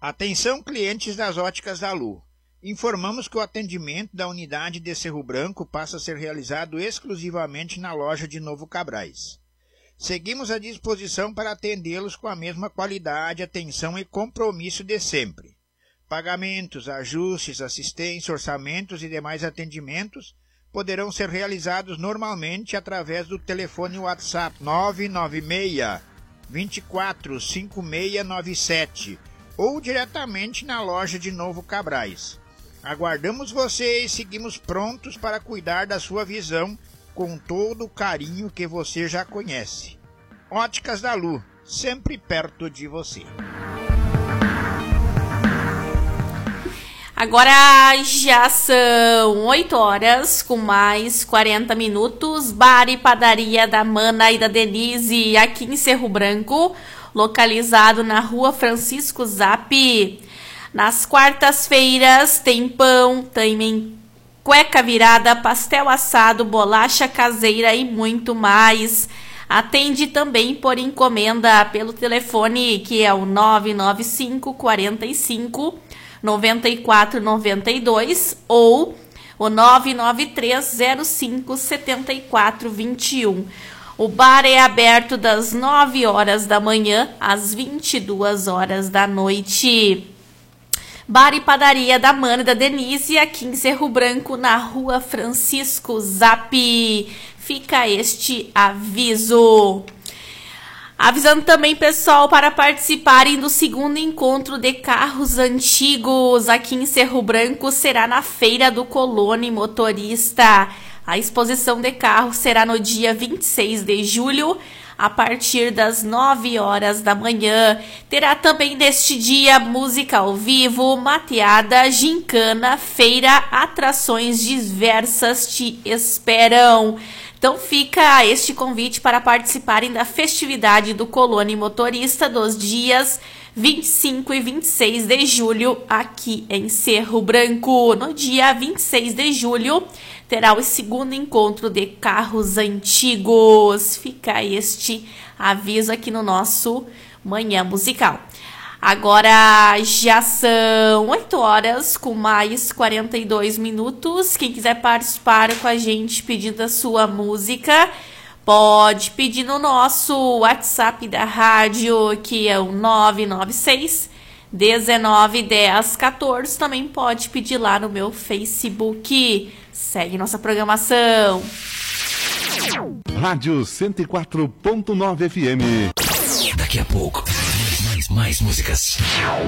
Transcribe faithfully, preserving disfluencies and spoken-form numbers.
Atenção, clientes das Óticas da Lu. Informamos que o atendimento da unidade de Cerro Branco passa a ser realizado exclusivamente na loja de Novo Cabrais. Seguimos à disposição para atendê-los com a mesma qualidade, atenção e compromisso de sempre. Pagamentos, ajustes, assistência, orçamentos e demais atendimentos poderão ser realizados normalmente através do telefone WhatsApp nove nove seis, dois quatro, cinco seis nove sete ou diretamente na loja de Novo Cabrais. Aguardamos você e seguimos prontos para cuidar da sua visão com todo o carinho que você já conhece. Óticas da Lu, sempre perto de você. Agora já são oito horas com mais quarenta minutos. Bar e padaria da Mana e da Denise aqui em Cerro Branco, localizado na rua Francisco Zap. Nas quartas-feiras tem pão, também cueca virada, pastel assado, bolacha caseira e muito mais. Atende também por encomenda pelo telefone que é o nove nove cinco, quarenta e cinco, noventa e quatro noventa e dois ou o nove nove três zero cinco, setenta e quatro vinte e um. O bar é aberto das nove horas da manhã às vinte e duas horas da noite. Bar e padaria da Mana e da Denise, aqui em Cerro Branco, na rua Francisco Zap. Fica este aviso. Avisando também, pessoal, para participarem do segundo encontro de carros antigos aqui em Cerro Branco, será na Feira do Colono Motorista. A exposição de carros será no dia vinte e seis de julho, a partir das nove horas da manhã. Terá também neste dia música ao vivo, mateada, gincana, feira, atrações diversas te esperam. Então fica este convite para participarem da festividade do Colono Motorista dos dias vinte e cinco e vinte e seis de julho aqui em Cerro Branco. No dia vinte e seis de julho terá o segundo encontro de carros antigos. Fica este aviso aqui no nosso Manhã Musical. Agora já são oito horas com mais quarenta e dois minutos. Quem quiser participar com a gente pedindo a sua música, pode pedir no nosso WhatsApp da rádio, que é o nove nove seis, dezenove, dez, quatorze. Também pode pedir lá no meu Facebook. Segue nossa programação. Rádio cento e quatro ponto nove F M. Daqui a pouco, mais, mais, mais músicas.